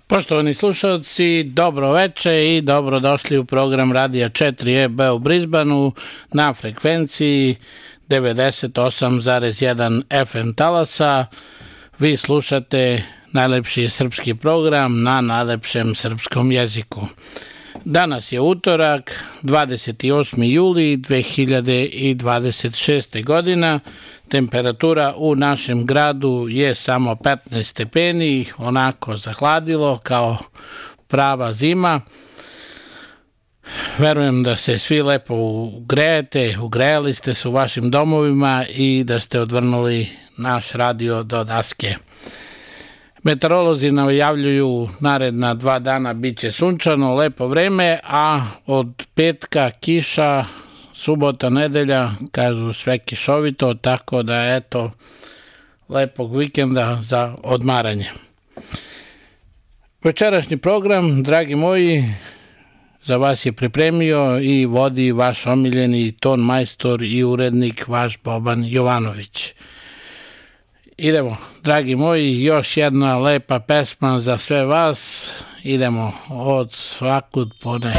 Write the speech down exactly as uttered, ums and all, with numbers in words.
Poštovani slušalci, dobro veče i dobrodošli u program Radija četiri E B u Brisbaneu na frekvenciji devedeset osam zarez jedan F M talasa. Vi slušate najlepši srpski program na najlepšem srpskom jeziku. Danas je utorak, dvadeset osmi juli dve hiljade dvadeset šeste. godina. Temperatura u našem gradu je samo petnaest stepeni, onako zahladilo kao prava zima. Verujem da se svi lepo ugrejete, ugrejali ste se u vašim domovima i da ste odvrnuli naš radio do daske. Meteorolozi najavljuju naredna dva dana bit će sunčano, lepo vreme, a od petka kiša, subota, nedelja, kažu sve kišovito, tako da eto lepog vikenda za odmaranje. Večerašnji program, dragi moji, za vas je pripremio i vodi vaš omiljeni ton majstor i urednik vaš Boban Jovanović. Idemo, dragi moji, još jedna lepa pesma za sve vas. Idemo od svakud pone.